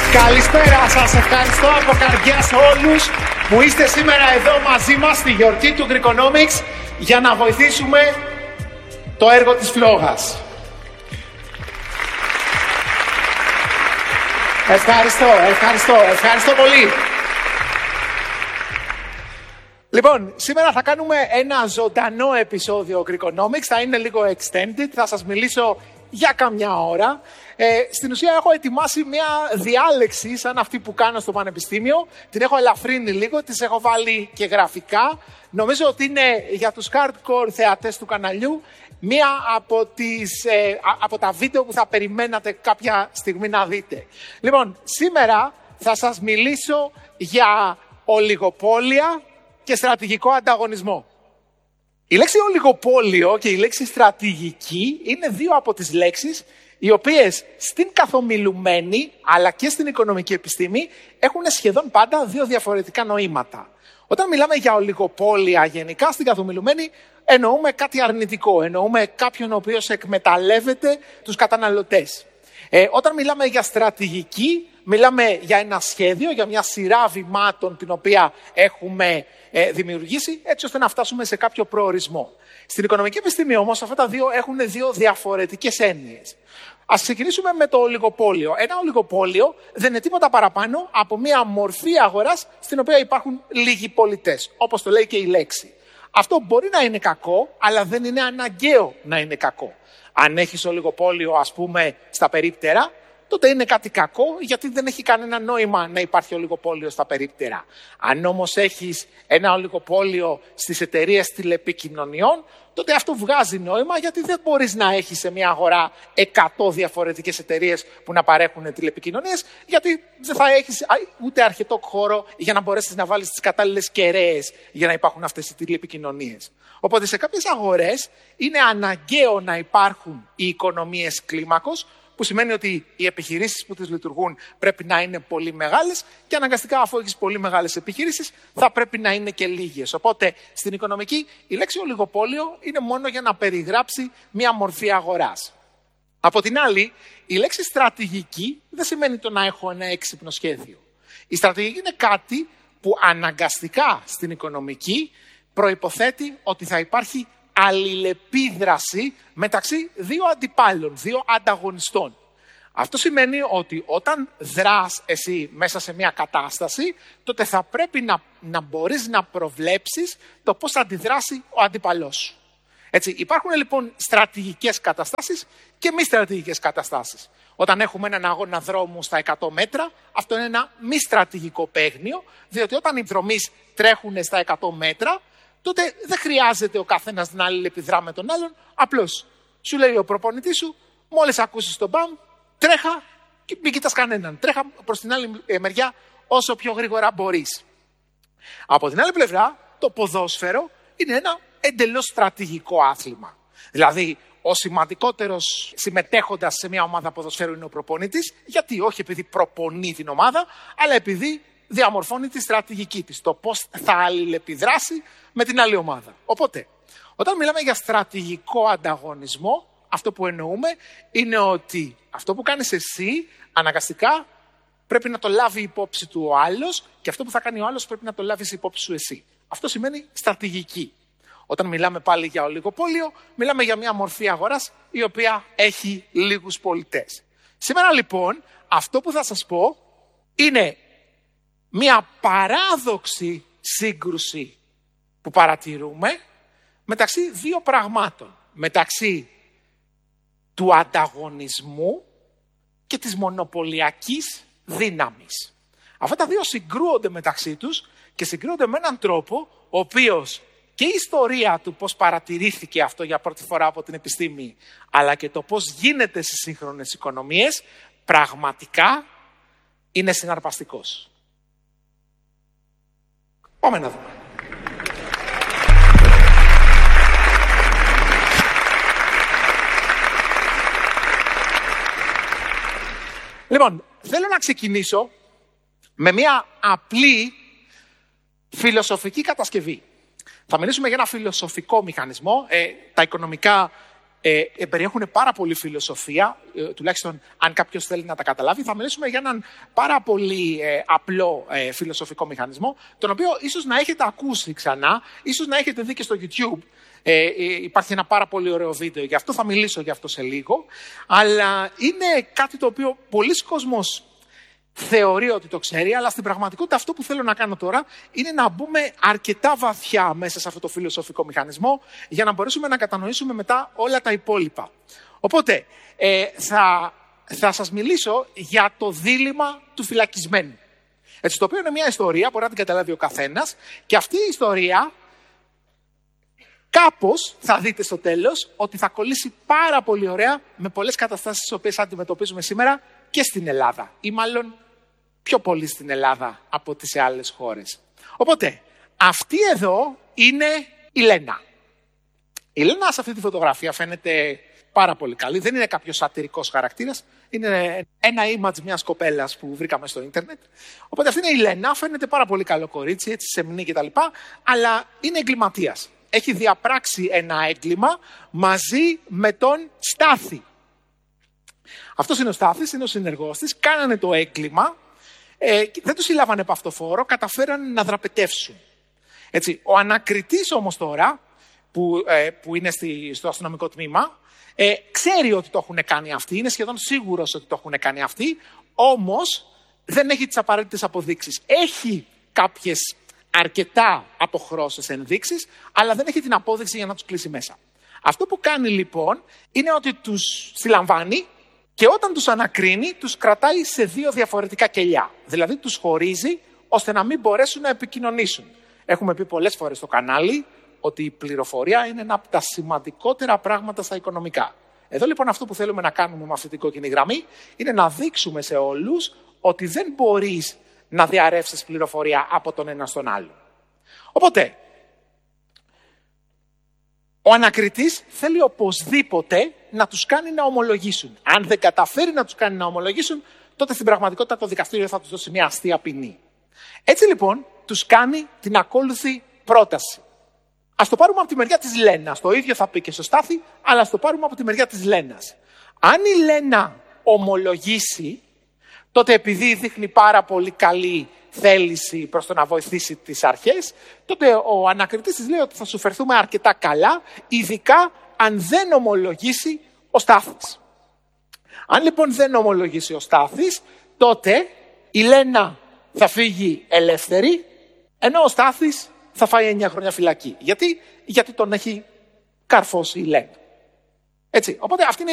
Καλησπέρα σας, ευχαριστώ από καρδιάς όλους που είστε σήμερα εδώ μαζί μας στη γιορτή του Greekonomics για να βοηθήσουμε το έργο της φλόγας. Ευχαριστώ πολύ. Λοιπόν, σήμερα θα κάνουμε ένα ζωντανό επεισόδιο Greekonomics, θα είναι λίγο extended, θα σας μιλήσω για καμιά ώρα. Στην ουσία έχω ετοιμάσει μια διάλεξη σαν αυτή που κάνω στο πανεπιστήμιο. Την έχω ελαφρύνει λίγο, τις έχω βάλει και γραφικά. Νομίζω ότι είναι για τους hardcore θεατές του καναλιού μία από τα βίντεο που θα περιμένατε κάποια στιγμή να δείτε. Λοιπόν, σήμερα θα σας μιλήσω για ολιγοπόλια και στρατηγικό ανταγωνισμό. Η λέξη ολιγοπόλιο και η λέξη στρατηγική είναι δύο από τις λέξεις οι οποίες στην καθομιλουμένη αλλά και στην οικονομική επιστήμη έχουν σχεδόν πάντα δύο διαφορετικά νοήματα. Όταν μιλάμε για ολιγοπόλια γενικά στην καθομιλουμένη εννοούμε κάτι αρνητικό, εννοούμε κάποιον ο οποίος εκμεταλλεύεται τους καταναλωτές. Όταν μιλάμε για στρατηγική, μιλάμε για ένα σχέδιο, για μια σειρά βημάτων την οποία έχουμε δημιουργήσει έτσι ώστε να φτάσουμε σε κάποιο προορισμό. Στην οικονομική επιστήμη όμως αυτά τα δύο έχουν δύο διαφορετικές έννοιες. Ας ξεκινήσουμε με το ολιγοπόλιο. Ένα ολιγοπόλιο δεν είναι τίποτα παραπάνω από μια μορφή αγοράς στην οποία υπάρχουν λίγοι πολιτές, όπως το λέει και η λέξη. Αυτό μπορεί να είναι κακό, αλλά δεν είναι αναγκαίο να είναι κακό. Αν έχεις ολιγοπόλιο, ας πούμε, στα περίπτερα, τότε είναι κάτι κακό, γιατί δεν έχει κανένα νόημα να υπάρχει ολιγοπόλιο στα περίπτερα. Αν όμως έχεις ένα ολιγοπόλιο στις εταιρείες τηλεπικοινωνιών, τότε αυτό βγάζει νόημα, γιατί δεν μπορείς να έχεις σε μια αγορά 100 διαφορετικές εταιρείες που να παρέχουν τηλεπικοινωνίες, γιατί δεν θα έχεις ούτε αρκετό χώρο για να μπορέσεις να βάλεις τις κατάλληλες κεραίες για να υπάρχουν αυτές οι τηλεπικοινωνίες. Οπότε σε κάποιες αγορές είναι αναγκαίο να υπάρχουν οι οικονομίες κλίμακος, που σημαίνει ότι οι επιχειρήσεις που τις λειτουργούν πρέπει να είναι πολύ μεγάλες και αναγκαστικά αφού έχεις πολύ μεγάλες επιχειρήσεις θα πρέπει να είναι και λίγες. Οπότε στην οικονομική η λέξη ολιγοπόλιο είναι μόνο για να περιγράψει μια μορφή αγοράς. Από την άλλη, η λέξη στρατηγική δεν σημαίνει το να έχω ένα έξυπνο σχέδιο. Η στρατηγική είναι κάτι που αναγκαστικά στην οικονομική προϋποθέτει ότι θα υπάρχει αλληλεπίδραση μεταξύ δύο αντιπάλων, δύο ανταγωνιστών. Αυτό σημαίνει ότι όταν δράς εσύ μέσα σε μια κατάσταση, τότε θα πρέπει να μπορείς να προβλέψεις το πώς θα αντιδράσει ο αντίπαλός σου. Έτσι, υπάρχουν λοιπόν στρατηγικές καταστάσεις και μη στρατηγικές καταστάσεις. Όταν έχουμε έναν αγώνα δρόμου στα 100 μέτρα, αυτό είναι ένα μη στρατηγικό παίγνιο, διότι όταν οι δρομείς τρέχουν στα 100 μέτρα, τότε δεν χρειάζεται ο καθένας να αλληλεπιδρά με τον άλλον. Απλώς σου λέει ο προπονητής σου, μόλις ακούσεις τον μπαμ, τρέχα και μην κοιτάς κανέναν. Τρέχα προς την άλλη μεριά όσο πιο γρήγορα μπορείς. Από την άλλη πλευρά, το ποδόσφαιρο είναι ένα εντελώς στρατηγικό άθλημα. Δηλαδή, ο σημαντικότερος συμμετέχοντας σε μια ομάδα ποδοσφαίρου είναι ο προπονητής. Γιατί? Όχι επειδή προπονεί την ομάδα, αλλά επειδή διαμορφώνει τη στρατηγική της, το πώς θα αλληλεπιδράσει με την άλλη ομάδα. Οπότε, όταν μιλάμε για στρατηγικό ανταγωνισμό, αυτό που εννοούμε είναι ότι αυτό που κάνεις εσύ αναγκαστικά πρέπει να το λάβει υπόψη του ο άλλος και αυτό που θα κάνει ο άλλος πρέπει να το λάβεις υπόψη σου εσύ. Αυτό σημαίνει στρατηγική. Όταν μιλάμε πάλι για ολιγοπόλιο, μιλάμε για μια μορφή αγοράς η οποία έχει λίγους πολιτές. Σήμερα λοιπόν, αυτό που θα σας πω είναι μια παράδοξη σύγκρουση που παρατηρούμε μεταξύ δύο πραγμάτων. Μεταξύ του ανταγωνισμού και της μονοπωλιακής δύναμης. Αυτά τα δύο συγκρούονται μεταξύ τους και συγκρούονται με έναν τρόπο ο οποίος και η ιστορία του πώς παρατηρήθηκε αυτό για πρώτη φορά από την επιστήμη, αλλά και το πώς γίνεται στις σύγχρονες οικονομίες, πραγματικά είναι συναρπαστικός. Πάμε να δούμε. Λοιπόν, θέλω να ξεκινήσω με μια απλή φιλοσοφική κατασκευή. Θα μιλήσουμε για ένα φιλοσοφικό μηχανισμό. Τα οικονομικά περιέχουν πάρα πολύ φιλοσοφία, τουλάχιστον αν κάποιος θέλει να τα καταλάβει. Θα μιλήσουμε για έναν πάρα πολύ απλό φιλοσοφικό μηχανισμό, τον οποίο ίσως να έχετε ακούσει ξανά, ίσως να έχετε δει και στο YouTube. Υπάρχει ένα πάρα πολύ ωραίο βίντεο, γι' αυτό θα μιλήσω γι' αυτό σε λίγο. Αλλά είναι κάτι το οποίο πολλοί κόσμος θεωρεί ότι το ξέρει, αλλά στην πραγματικότητα αυτό που θέλω να κάνω τώρα είναι να μπούμε αρκετά βαθιά μέσα σε αυτό το φιλοσοφικό μηχανισμό για να μπορέσουμε να κατανοήσουμε μετά όλα τα υπόλοιπα. Οπότε, θα σας μιλήσω για το δίλημμα του φυλακισμένου. Έτσι, το οποίο είναι μια ιστορία, μπορεί να την καταλάβει ο καθένας, και αυτή η ιστορία κάπως θα δείτε στο τέλος ότι θα κολλήσει πάρα πολύ ωραία με πολλές καταστάσεις τις οποίες αντιμετωπίζουμε σήμερα και στην Ελλάδα, ή μάλλον πιο πολύ στην Ελλάδα από τις σε άλλες χώρες. Οπότε, αυτή εδώ είναι η Λένα. Η Λένα σε αυτή τη φωτογραφία φαίνεται πάρα πολύ καλή. Δεν είναι κάποιος σατυρικός χαρακτήρας. Είναι ένα image μιας κοπέλας που βρήκαμε στο ίντερνετ. Οπότε αυτή είναι η Λένα. Φαίνεται πάρα πολύ καλό κορίτσι, έτσι σεμνή κτλ. Αλλά είναι εγκληματίας. Έχει διαπράξει ένα έγκλημα μαζί με τον Στάθη. Αυτός είναι ο Στάθης, είναι ο συνεργός της. Κάνανε το έγκλημα. Δεν τους συλλάβανε παυτοφόρο, καταφέραν να δραπετεύσουν. Έτσι, ο ανακριτής όμως τώρα, που είναι στο αστυνομικό τμήμα, ξέρει ότι το έχουν κάνει αυτοί, είναι σχεδόν σίγουρος ότι το έχουν κάνει αυτοί, όμως δεν έχει τις απαραίτητες αποδείξεις. Έχει κάποιες αρκετά αποχρώσεις ενδείξεις, αλλά δεν έχει την απόδειξη για να τους κλείσει μέσα. Αυτό που κάνει λοιπόν είναι ότι τους συλλαμβάνει, και όταν τους ανακρίνει, τους κρατάει σε δύο διαφορετικά κελιά. Δηλαδή τους χωρίζει ώστε να μην μπορέσουν να επικοινωνήσουν. Έχουμε πει πολλές φορές στο κανάλι ότι η πληροφορία είναι ένα από τα σημαντικότερα πράγματα στα οικονομικά. Εδώ λοιπόν αυτό που θέλουμε να κάνουμε με αυτή την κόκκινη γραμμή είναι να δείξουμε σε όλους ότι δεν μπορείς να διαρρεύσεις πληροφορία από τον ένα στον άλλο. Οπότε, ο ανακριτής θέλει οπωσδήποτε να τους κάνει να ομολογήσουν. Αν δεν καταφέρει να τους κάνει να ομολογήσουν, τότε στην πραγματικότητα το δικαστήριο θα τους δώσει μια αστεία ποινή. Έτσι λοιπόν, τους κάνει την ακόλουθη πρόταση. Ας το πάρουμε από τη μεριά της Λένας. Το ίδιο θα πει και στο Στάθη, αλλά ας το πάρουμε από τη μεριά της Λένας. Αν η Λένα ομολογήσει, τότε επειδή δείχνει πάρα πολύ καλή θέληση προς το να βοηθήσει τις αρχές, τότε ο ανακριτής της λέει ότι θα σου φερθούμε αρκετά καλά, ειδικά αν δεν ομολογήσει ο Στάθης. Αν λοιπόν δεν ομολογήσει ο Στάθης, τότε η Λένα θα φύγει ελεύθερη, ενώ ο Στάθης θα φάει 9 χρόνια φυλακή. Γιατί τον έχει καρφώσει η Λένα. Έτσι, οπότε αυτή είναι